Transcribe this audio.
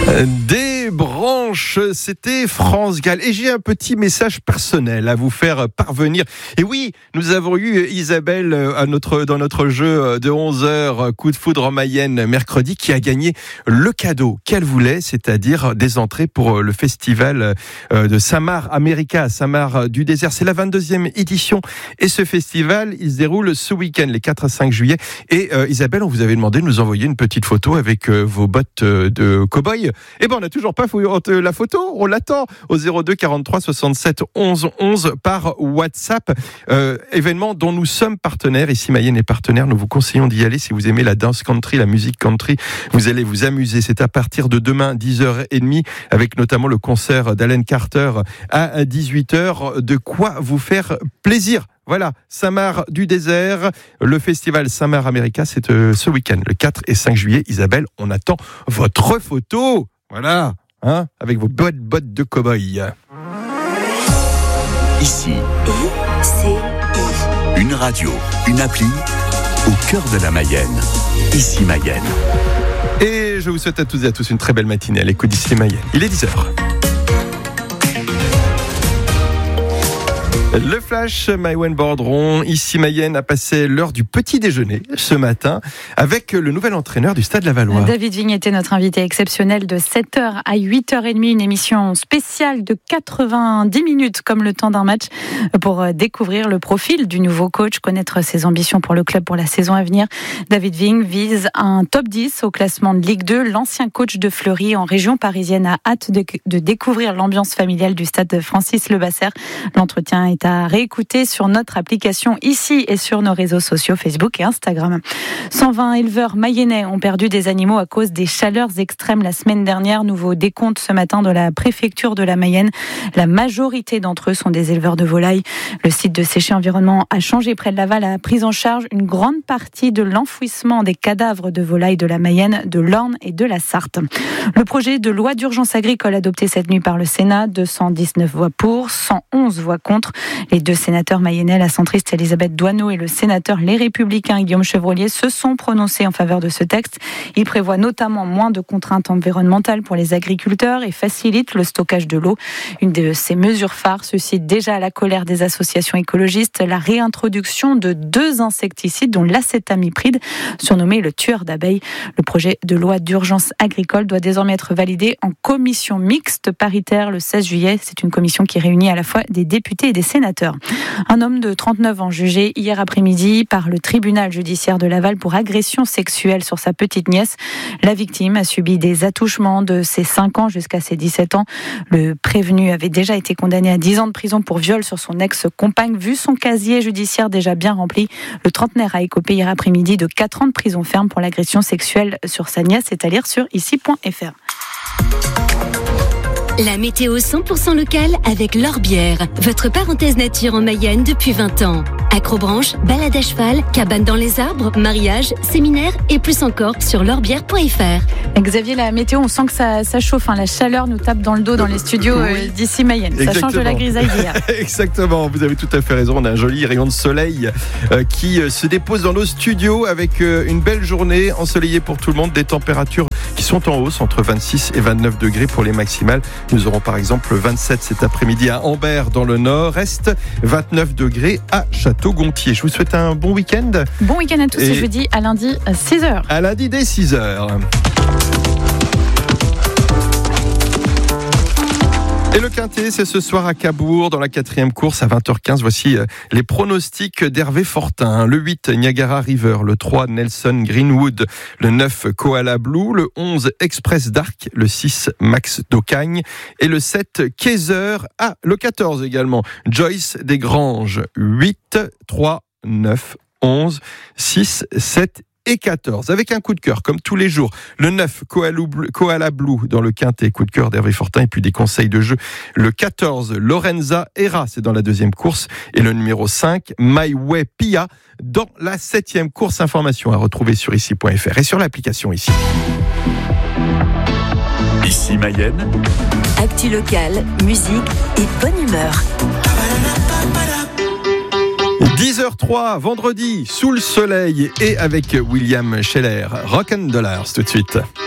Des branches, c'était France Gall. Et j'ai un petit message personnel à vous faire parvenir. Et oui, nous avons eu Isabelle dans notre jeu de 11h, Coup de foudre en Mayenne, mercredi, qui a gagné le cadeau qu'elle voulait, c'est-à-dire des entrées pour le festival de Samar America, Samar du désert. C'est la 22e édition. Et ce festival, il se déroule ce week-end, les 4 à 5 juillet. Et Isabelle, on vous avait demandé de nous envoyer une petite photo avec vos bottes de cow-boy. Eh ben, on n'a toujours pas la photo. On l'attend au 02 43 67 11 11 par WhatsApp. Événement dont nous sommes partenaires. Ici, Mayenne est partenaire. Nous vous conseillons d'y aller si vous aimez la danse country, la musique country. Vous allez vous amuser. C'est à partir de demain, 10h30, avec notamment le concert d'Alan Carter à 18h. De quoi vous faire plaisir. Voilà, Samar du désert, le festival Samar America, c'est ce week-end, le 4 et 5 juillet. Isabelle, on attend votre photo. Voilà, avec vos bottes de cow-boy. Ici, une radio, une appli, au cœur de la Mayenne. Ici Mayenne. Et je vous souhaite à toutes et à tous une très belle matinée à l'écoute d'Ici Mayenne. Il est 10h. Le flash Maïwen Bordron, ici Mayenne, a passé l'heure du petit déjeuner ce matin avec le nouvel entraîneur du Stade Lavallois. David Vigne était notre invité exceptionnel de 7h à 8h30, une émission spéciale de 90 minutes comme le temps d'un match pour découvrir le profil du nouveau coach, connaître ses ambitions pour le club pour la saison à venir. David Vigne vise un top 10 au classement de Ligue 2. L'ancien coach de Fleury en région parisienne a hâte de découvrir l'ambiance familiale du stade Francis Lebasser. L'entretien est à réécouter sur notre application ici et sur nos réseaux sociaux Facebook et Instagram. 120 éleveurs mayennais ont perdu des animaux à cause des chaleurs extrêmes la semaine dernière. Nouveau décompte ce matin de la préfecture de la Mayenne. La majorité d'entre eux sont des éleveurs de volailles. Le site de Séché Environnement a changé près de Laval, a pris en charge une grande partie de l'enfouissement des cadavres de volailles de la Mayenne, de l'Orne et de la Sarthe. Le projet de loi d'urgence agricole adopté cette nuit par le Sénat, 219 voix pour, 111 voix contre. Les deux sénateurs mayennais, la centriste Elisabeth Doineau et le sénateur Les Républicains Guillaume Chevrollier, se sont prononcés en faveur de ce texte. Il prévoit notamment moins de contraintes environnementales pour les agriculteurs et facilite le stockage de l'eau. Une de ces mesures phares suscite déjà la colère des associations écologistes, la réintroduction de 2 insecticides, dont l'acétamipride, surnommé le tueur d'abeilles. Le projet de loi d'urgence agricole doit désormais être validé en commission mixte paritaire le 16 juillet. C'est une commission qui réunit à la fois des députés et des sénateurs. Un homme de 39 ans jugé hier après-midi par le tribunal judiciaire de Laval pour agression sexuelle sur sa petite nièce. La victime a subi des attouchements de ses 5 ans jusqu'à ses 17 ans. Le prévenu avait déjà été condamné à 10 ans de prison pour viol sur son ex-compagne. Vu son casier judiciaire déjà bien rempli, le trentenaire a écopé hier après-midi de 4 ans de prison ferme pour l'agression sexuelle sur sa nièce. C'est à lire sur ici.fr. La météo 100% locale avec L'Orbière, votre parenthèse nature en Mayenne depuis 20 ans. Acrobranche, balade à cheval, cabane dans les arbres, mariage, séminaire et plus encore sur l'orbière.fr. Xavier, la météo, on sent que ça chauffe. La chaleur nous tape dans le dos dans les studios d'ici Mayenne. Ça change de la grisaille d'hier. Exactement, vous avez tout à fait raison. On a un joli rayon de soleil qui se dépose dans nos studios avec une belle journée ensoleillée pour tout le monde. Des températures qui sont en hausse entre 26 et 29 degrés pour les maximales. Nous aurons par exemple 27 cet après-midi à Ambert dans le nord-est, 29 degrés à Château-Gontier. Je vous souhaite un bon week-end. Bon week-end à tous et je vous dis à lundi à 6h. À lundi dès 6h. Et le Quintet, c'est ce soir à Cabourg, dans la 4e course à 20h15. Voici les pronostics d'Hervé Fortin. Le 8, Niagara River. Le 3, Nelson Greenwood. Le 9, Koala Blue. Le 11, Express Dark. Le 6, Max Docagne. Et le 7, Kaiser. Ah, le 14 également, Joyce Desgranges. 8, 3, 9, 11, 6, 7 et 14, avec un coup de cœur, comme tous les jours. Le 9, Koala Blue, dans le Quintet, coup de cœur d'Hervé Fortin, et puis des conseils de jeu. Le 14, Lorenza Hera, c'est dans la 2e course. Et le numéro 5, My Way Pia, dans la 7e course. Information à retrouver sur ici.fr et sur l'application Ici. Ici Mayenne. Actu locale, musique et bonne humeur. 10h03, vendredi, sous le soleil et avec William Scheller. Rock'n'Dollars tout de suite.